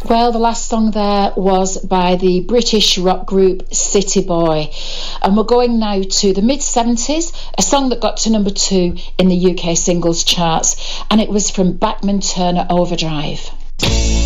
Well, the last song there was by the British rock group City Boy. And we're going now to the mid-70s, a song that got to number 2 in the UK singles charts, and it was from Bachman Turner Overdrive.